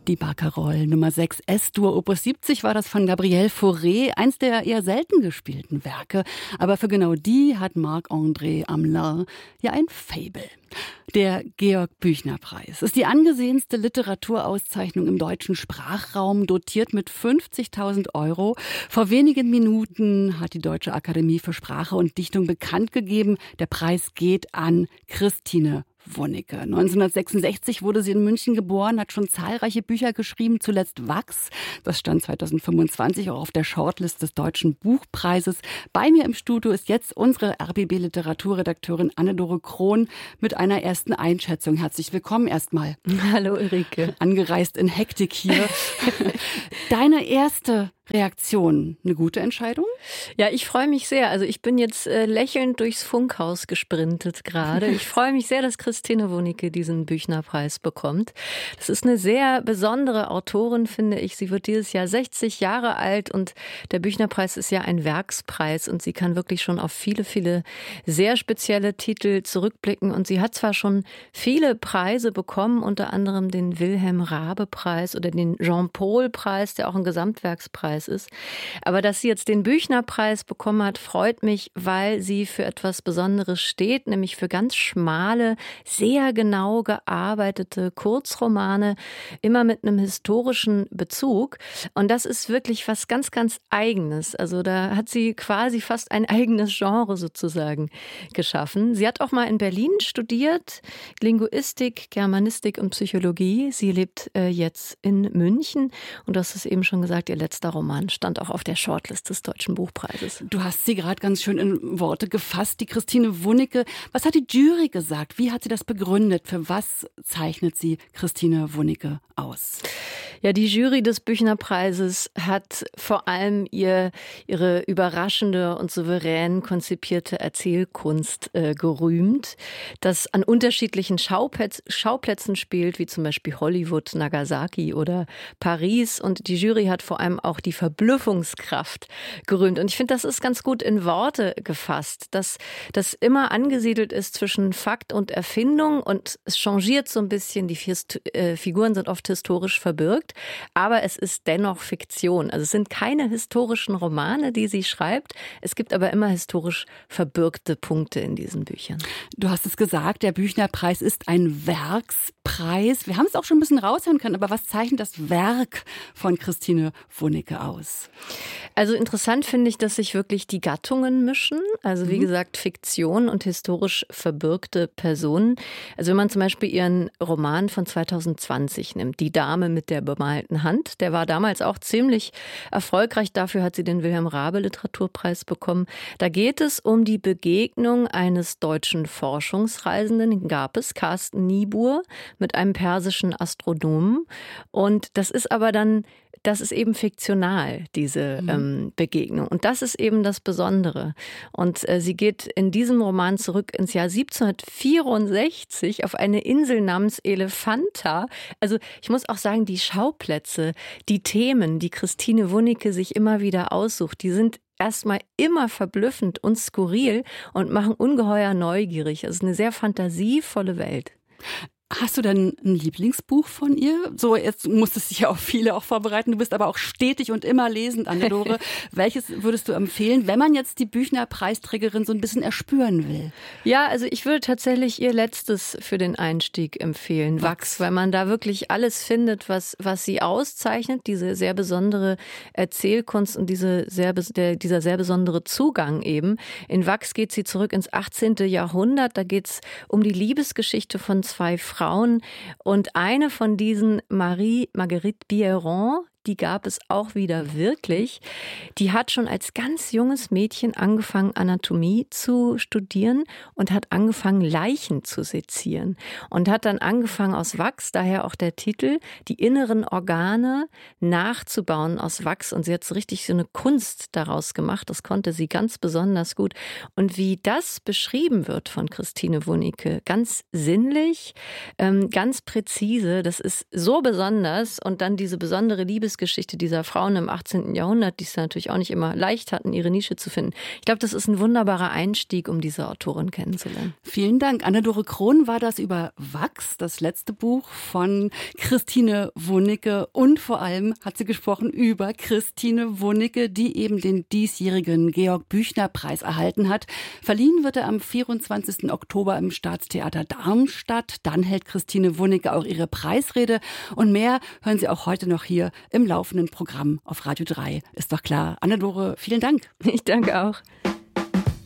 Die Barcarolle Nummer 6 S-Dur Opus 70 war das von Gabriel Fauré, eins der eher selten gespielten Werke. Aber für genau die hat Marc-André Amelin ja ein Faible. Der Georg-Büchner-Preis ist die angesehenste Literaturauszeichnung im deutschen Sprachraum, dotiert mit 50.000 €. Vor wenigen Minuten hat die Deutsche Akademie für Sprache und Dichtung bekannt gegeben, der Preis geht an Christine Wunneke. 1966 wurde sie in München geboren, hat schon zahlreiche Bücher geschrieben, zuletzt Wachs. Das stand 2025 auch auf der Shortlist des Deutschen Buchpreises. Bei mir im Studio ist jetzt unsere RBB-Literaturredakteurin Anne-Dore Krohn mit einer ersten Einschätzung. Herzlich willkommen erstmal. Hallo Ulrike. Angereist in Hektik hier. Deine erste Reaktion, eine gute Entscheidung? Ja, ich freue mich sehr. Also ich bin jetzt lächelnd durchs Funkhaus gesprintet gerade. Ich freue mich sehr, dass Christine Wunneke diesen Büchnerpreis bekommt. Das ist eine sehr besondere Autorin, finde ich. Sie wird dieses Jahr 60 Jahre alt und der Büchnerpreis ist ja ein Werkspreis und sie kann wirklich schon auf viele, viele sehr spezielle Titel zurückblicken. Und sie hat zwar schon viele Preise bekommen, unter anderem den Wilhelm-Raabe-Preis oder den Jean-Paul-Preis, der auch ein Gesamtwerkspreis ist. Aber dass sie jetzt den Büchnerpreis bekommen hat, freut mich, weil sie für etwas Besonderes steht, nämlich für ganz schmale, sehr genau gearbeitete Kurzromane, immer mit einem historischen Bezug. Und das ist wirklich was ganz, ganz Eigenes. Also da hat sie quasi fast ein eigenes Genre sozusagen geschaffen. Sie hat auch mal in Berlin studiert, Linguistik, Germanistik und Psychologie. Sie lebt jetzt in München und das ist eben schon gesagt, ihr letzter Roman stand auch auf der Shortlist des Deutschen Buchpreises. Du hast sie gerade ganz schön in Worte gefasst, die Christine Wunneke. Was hat die Jury gesagt? Wie hat sie das begründet? Für was zeichnet sie Christine Wunneke aus? Ja, die Jury des Büchnerpreises hat vor allem ihre überraschende und souverän konzipierte Erzählkunst gerühmt, das an unterschiedlichen Schauplätzen spielt, wie zum Beispiel Hollywood, Nagasaki oder Paris. Und die Jury hat vor allem auch die Verblüffungskraft gerühmt. Und ich finde, das ist ganz gut in Worte gefasst, dass das immer angesiedelt ist zwischen Fakt und Erfindung und es changiert so ein bisschen. Die Figuren sind oft historisch verbürgt, aber es ist dennoch Fiktion. Also es sind keine historischen Romane, die sie schreibt. Es gibt aber immer historisch verbürgte Punkte in diesen Büchern. Du hast es gesagt, der Büchnerpreis ist ein Werkspreis. Wir haben es auch schon ein bisschen raushören können, aber was zeichnet das Werk von Christine Wunneke aus? Also interessant finde ich, dass sich wirklich die Gattungen mischen. Also wie gesagt, Fiktion und historisch verbürgte Personen. Also wenn man zum Beispiel ihren Roman von 2020 nimmt, Die Dame mit der bemalten Hand, der war damals auch ziemlich erfolgreich. Dafür hat sie den Wilhelm-Raabe-Literaturpreis bekommen. Da geht es um die Begegnung eines deutschen Forschungsreisenden, den gab es, Carsten Niebuhr, mit einem persischen Astronomen. Und das ist eben fiktional, diese Begegnung. Und das ist eben das Besondere. Und sie geht in diesem Roman zurück ins Jahr 1764 auf eine Insel namens Elephanta. Also ich muss auch sagen, die Schauplätze, die Themen, die Christine Wunneke sich immer wieder aussucht, die sind erstmal immer verblüffend und skurril und machen ungeheuer neugierig. Es ist eine sehr fantasievolle Welt. Hast du denn ein Lieblingsbuch von ihr? So, jetzt musstest du dich ja auch viele vorbereiten. Du bist aber auch stetig und immer lesend, Anne-Dore. Welches würdest du empfehlen, wenn man jetzt die Büchner-Preisträgerin so ein bisschen erspüren will? Ja, also ich würde tatsächlich ihr letztes für den Einstieg empfehlen, Wachs, weil man da wirklich alles findet, was sie auszeichnet, diese sehr besondere Erzählkunst und dieser sehr besondere Zugang eben. In Wachs geht sie zurück ins 18. Jahrhundert. Da geht es um die Liebesgeschichte von zwei Frauen. Und eine von diesen, Marguerite Biron, die gab es auch wieder wirklich. Die hat schon als ganz junges Mädchen angefangen, Anatomie zu studieren und hat angefangen, Leichen zu sezieren. Und hat dann angefangen, aus Wachs, daher auch der Titel, die inneren Organe nachzubauen aus Wachs. Und sie hat so richtig so eine Kunst daraus gemacht. Das konnte sie ganz besonders gut. Und wie das beschrieben wird von Christine Wunneke, ganz sinnlich, ganz präzise, das ist so besonders. Und dann diese besondere Liebesgeschichte Liebesgeschichte dieser Frauen im 18. Jahrhundert, die es natürlich auch nicht immer leicht hatten, ihre Nische zu finden. Ich glaube, das ist ein wunderbarer Einstieg, um diese Autorin kennenzulernen. Vielen Dank. Anne-Dore Krohn war das über Wachs, das letzte Buch von Christine Wunicke. Und vor allem hat sie gesprochen über Christine Wunicke, die eben den diesjährigen Georg-Büchner-Preis erhalten hat. Verliehen wird er am 24. Oktober im Staatstheater Darmstadt. Dann hält Christine Wunicke auch ihre Preisrede. Und mehr hören Sie auch heute noch hier im laufenden Programm auf Radio 3. Ist doch klar. Anne-Dore, vielen Dank. Ich danke auch.